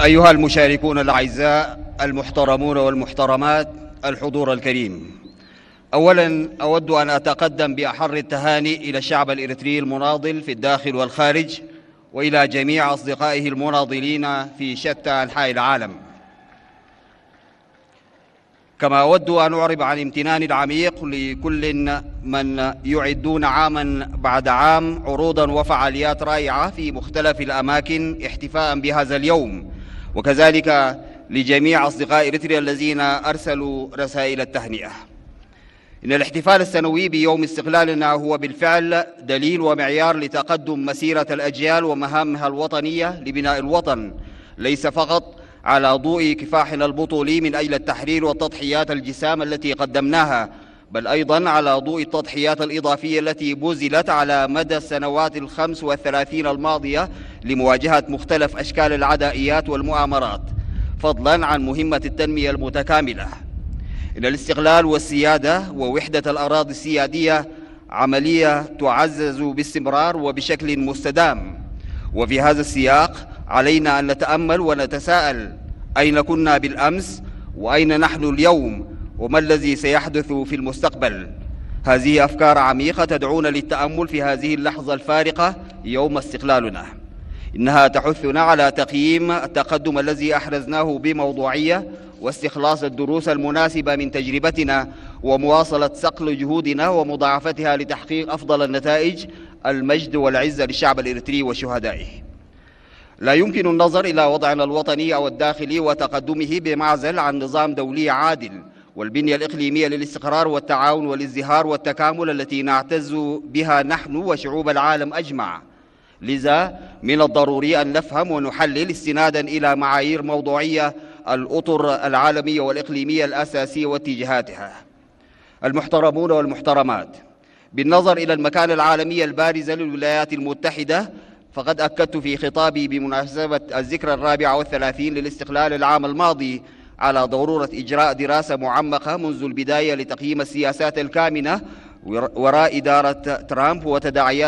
أيها المشاركون الأعزاء المحترمون والمحترمات، الحضور الكريم، أولاً أود أن أتقدم بأحر التهاني إلى الشعب الإريتري المناضل في الداخل والخارج، وإلى جميع أصدقائه المناضلين في شتى أنحاء العالم. كما أود أن أعرب عن امتناني العميق لكل من يعدون عاماً بعد عام عروضاً وفعاليات رائعة في مختلف الأماكن احتفاءً بهذا اليوم، وكذلك لجميع أصدقاء إريتريا الذين أرسلوا رسائل التهنئة. إن الاحتفال السنوي بيوم استقلالنا هو بالفعل دليل ومعيار لتقدم مسيرة الأجيال ومهامها الوطنية لبناء الوطن، ليس فقط على ضوء كفاحنا البطولي من أجل التحرير والتضحيات الجسام التي قدمناها، بل أيضاً على ضوء التضحيات الإضافية التي بذلت على مدى السنوات 35 الماضية لمواجهة مختلف أشكال العدائيات والمؤامرات، فضلاً عن مهمة التنمية المتكاملة. إن الاستقلال والسيادة ووحدة الأراضي السيادية عملية تعزز باستمرار وبشكل مستدام، وفي هذا السياق علينا أن نتأمل ونتساءل: أين كنا بالأمس؟ وأين نحن اليوم؟ وما الذي سيحدث في المستقبل؟ هذه أفكار عميقة تدعونا للتأمل في هذه اللحظة الفارقة يوم استقلالنا. إنها تحثنا على تقييم التقدم الذي أحرزناه بموضوعية، واستخلاص الدروس المناسبة من تجربتنا، ومواصلة صقل جهودنا ومضاعفتها لتحقيق أفضل النتائج. المجد والعزة للشعب الإريتري وشهدائه. لا يمكن النظر إلى وضعنا الوطني أو الداخلي وتقدمه بمعزل عن نظام دولي عادل والبنية الإقليمية للاستقرار والتعاون والازدهار والتكامل التي نعتز بها نحن وشعوب العالم أجمع. لذا من الضروري أن نفهم ونحلل استناداً إلى معايير موضوعية الأطر العالمية والإقليمية الأساسية واتجاهاتها. المحترمون والمحترمات، بالنظر إلى المكانة العالمية البارزة للولايات المتحدة، فقد أكدت في خطابي بمناسبة الذكرى 34 للاستقلال العام الماضي على ضرورة إجراء دراسة معمقة منذ البداية لتقييم السياسات الكامنة وراء إدارة ترامب وتداعيات